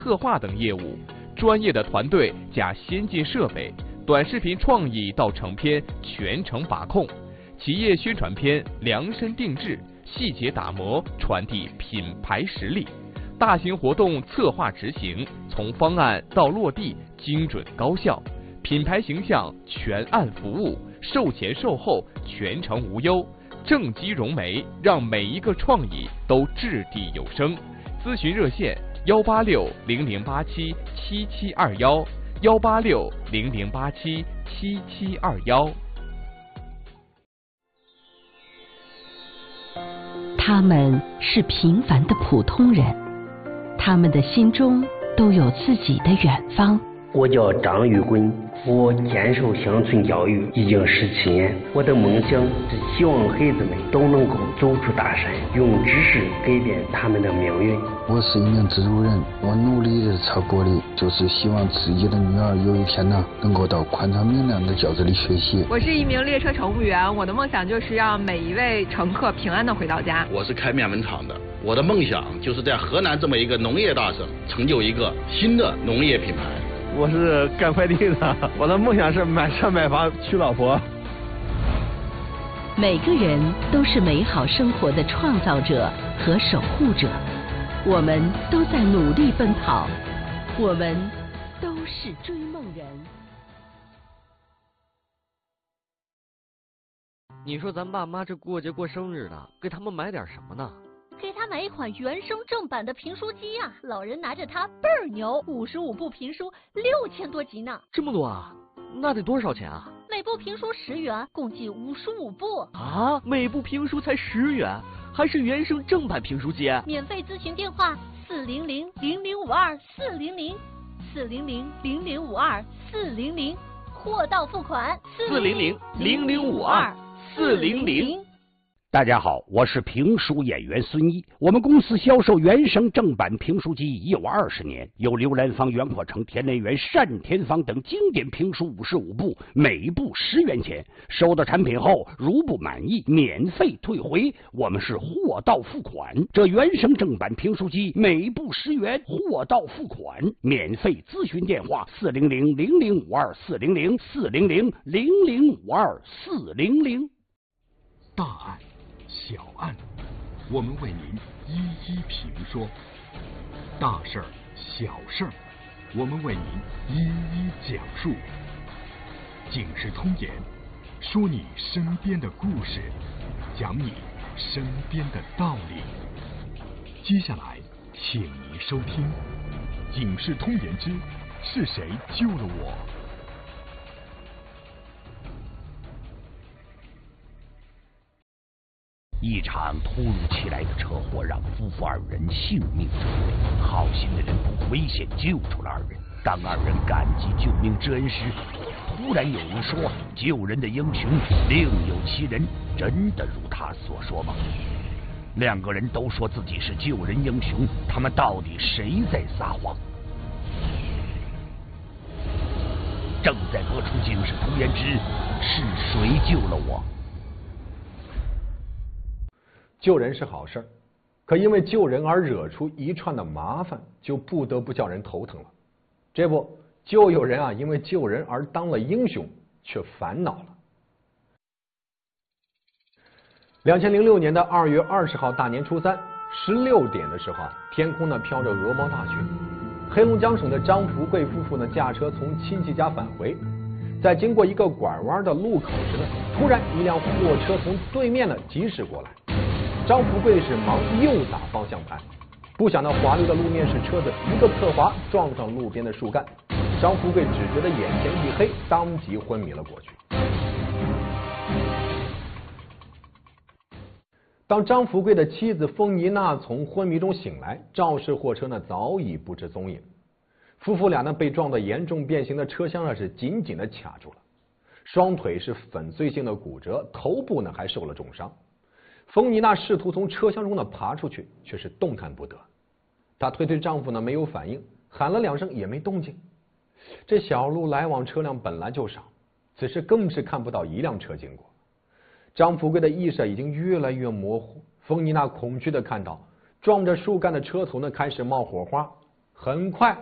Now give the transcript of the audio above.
策划等业务，专业的团队加先进设备，短视频创意到成片全程把控，企业宣传片量身定制，细节打磨，传递品牌实力。大型活动策划执行，从方案到落地精准高效，品牌形象全案服务，售前售后全程无忧。正畸融媒，让每一个创意都掷地有声。咨询热线18600877721，18600877721。 他们是平凡的普通人，他们的心中都有自己的远方。 我叫张玉坤，我坚守乡村教育已经17年。我的梦想是希望孩子们都能够走出大山，用知识改变他们的命运。 我是一名自主人，我努力的朝过的就是希望自己的女儿有一天能够到宽敞明亮的教室里学习。 我是一名列车乘务员，我的梦想就是让每一位乘客平安的回到家。 我是开面粉厂的，我的梦想就是在河南这么一个农业大省，成就一个新的农业品牌。 我是干快递的，我的梦想是买车买房娶老婆。 每个人都是美好生活的创造者和守护者，我们都在努力奔跑，我们都是追梦人。 你说咱爸妈这过节过生日的，给他们买点什么呢？ 给他买一款原声正版的评书机呀，老人拿着它倍儿牛，55部评书6000多集呢。 这么多啊？那得多少钱啊？ 每部评书10元，共计55部。 啊，每部评书才10元，还是原声正版评书机？ 免费咨询电话400-0052-400，400-0052-400，货到付款 400-0052-400。 大家好，我是评书演员孙一。我们公司销售原声正版评书机已有20年，有刘兰芳、袁阔成、田连元、单田芳等经典评书55部，每部10元钱。收到产品后，如不满意，免费退回。我们是货到付款。这原声正版评书机每部10元，货到付款，免费咨询电话400-0052-400，400-0052-400。 大案。小案，我们为您一一评说；大事儿、小事儿，我们为您一一讲述。警世通言，说你身边的故事，讲你身边的道理。接下来，请您收听《警世通言之是谁救了我》。 一场突如其来的车祸让夫妇2人性命垂危，好心的人不顾危险救出了2人。当2人感激救命之恩时，突然有人说，救人的英雄另有其人，真的如他所说吗？2个人都说自己是救人英雄，他们到底谁在撒谎？正在播出《警世通言之是谁救了我》。 救人是好事，可因为救人而惹出一串的麻烦，就不得不叫人头疼了。这不，就有人因为救人而当了英雄，却烦恼了。2006年的2月20号大年初3，16点的时候天空飘着鹅毛大雪。黑龙江省的张福贵夫妇驾车从亲戚家返回，在经过一个拐弯的路口时突然一辆货车从对面疾驶过来。张福贵是忙右打方向盘，不想到滑溜的路面使车子一个侧滑撞上路边的树干，张福贵只觉得眼前一黑，当即昏迷了过去。当张福贵的妻子冯妮娜从昏迷中醒来，肇事货车早已不知踪影。夫妇俩被撞得严重变形的车厢是紧紧的卡住了，双腿是粉碎性的骨折，头部还受了重伤。冯妮娜试图从车厢中爬出去，却是动弹不得。她推丈夫没有反应，喊了2声也没动静。这小路来往车辆本来就少，此时更是看不到一辆车经过。张福贵的意识已经越来越模糊，冯妮娜恐惧地看到撞着树干的车头开始冒火花， 很快